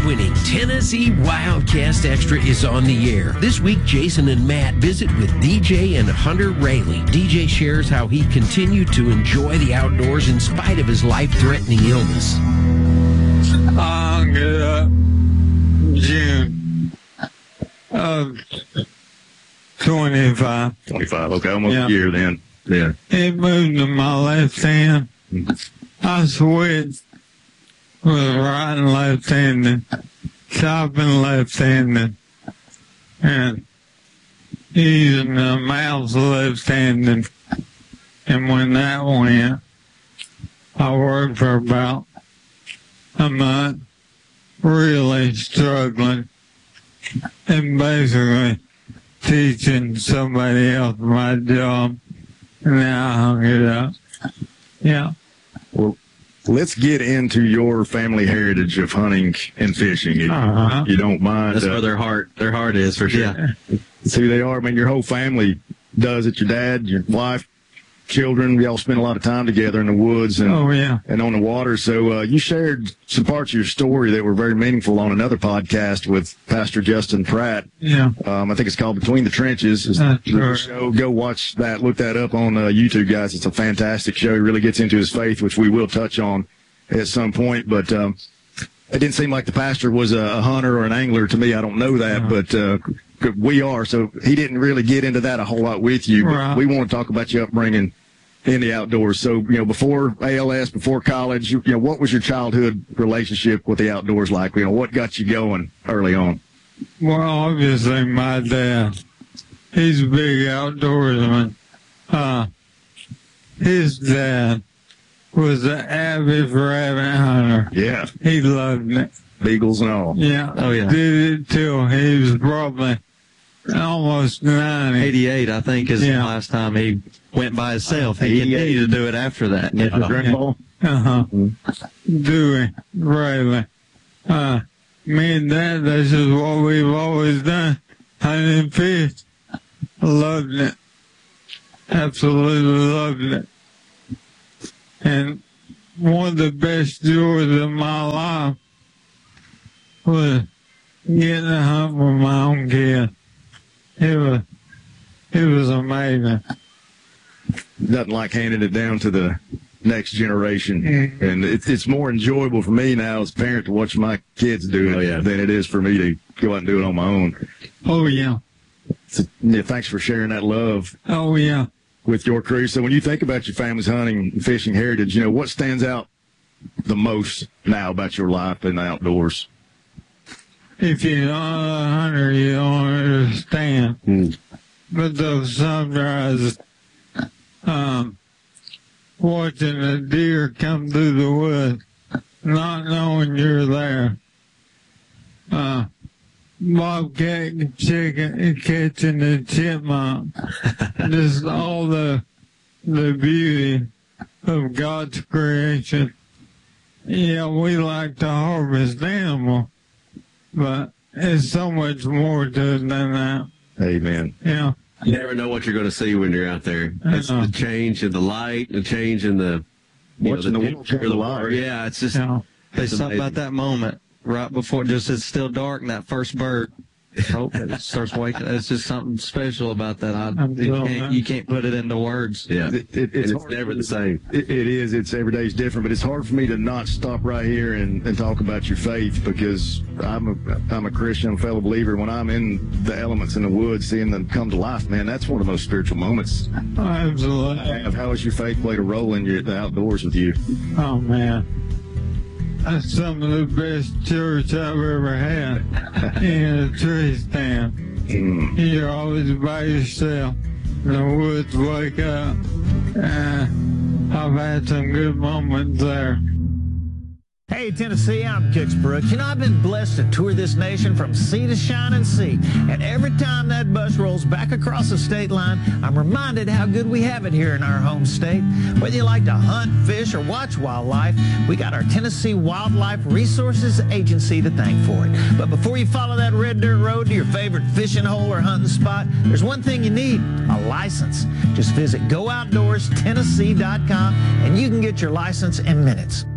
award-winning Tennessee Wildcast Extra is on the air. This week, Jason and Matt visit with DJ and Hunter Rayleigh. DJ shares how he continued to enjoy the outdoors in spite of his life-threatening illness. I hung it up June of 25. 25, okay, almost a year then. Yeah. It moved to my left hand. I switched with right and left-handed, chopping left-handed, and using the mouse left-handed. And when that went, I worked for about a month, really struggling, and basically teaching somebody else my job. And now I hung it up. Yeah. Well, let's get into your family heritage of hunting and fishing. If you don't mind. That's where their heart is, for sure. Yeah. It's who they are. I mean, your whole family does it. Your dad, your wife, children, y'all spend a lot of time together in the woods and and on the water. So you shared some parts of your story that were very meaningful on another podcast with Pastor Justin Pratt. Yeah. I think it's called Between the Trenches. It's the show. Go watch that. Look that up on YouTube, guys. It's a fantastic show. He really gets into his faith, which we will touch on at some point. But it didn't seem like the pastor was a hunter or an angler to me. I don't know that, but we are. So he didn't really get into that a whole lot with you. But we want to talk about your upbringing in the outdoors. So, before ALS, before college, what was your childhood relationship with the outdoors like? What got you going early on? Well, obviously my dad, he's a big outdoorsman. His dad was an avid rabbit hunter. Yeah. He loved it. Beagles and all. Yeah. Oh, yeah. Did it till he was probably almost 90. 88, I think, is the last time he went by himself. He continued to do it after that. Dewey, Rayleigh. Me and Dad, that's just what we've always done. Hunting and fish. Loved it. Absolutely loved it. And one of the best joys of my life was getting to hunt with my own kid. It was amazing. Nothing like handing it down to the next generation. And it's more enjoyable for me now as a parent to watch my kids do it than it is for me to go out and do it on my own. Oh, yeah. So, thanks for sharing that love. Oh, yeah. With your crew. So when you think about your family's hunting and fishing heritage, what stands out the most now about your life in the outdoors? If you're not a hunter, you don't understand. But those sunrises, watching a deer come through the woods, not knowing you're there. Bobcat catching the chipmunk. Just all the beauty of God's creation. Yeah, we like to harvest animals, but it's so much more to it than that. Amen. Yeah. You never know what you're going to see when you're out there. It's the change in the light, the change in the watching the world change the light. Yeah, it's just there's something about that moment right before it's still dark and that first bird it starts waking. It's just something special about that. You can't put it into words. Yeah, it's never the same. It is. It's every day's different, but it's hard for me to not stop right here and talk about your faith because I'm a Christian, a fellow believer. When I'm in the elements in the woods, seeing them come to life, man, that's one of the most spiritual moments. Absolutely. How has your faith played a role in the outdoors with you? Oh, man. That's some of the best church I've ever had in a tree stand. You're always by yourself. The woods wake up. I've had some good moments there. Hey, Tennessee, I'm Kix Brooks. I've been blessed to tour this nation from sea to shining sea. And every time that bus rolls back across the state line, I'm reminded how good we have it here in our home state. Whether you like to hunt, fish, or watch wildlife, we got our Tennessee Wildlife Resources Agency to thank for it. But before you follow that red dirt road to your favorite fishing hole or hunting spot, there's one thing you need, a license. Just visit GoOutdoorsTennessee.com and you can get your license in minutes.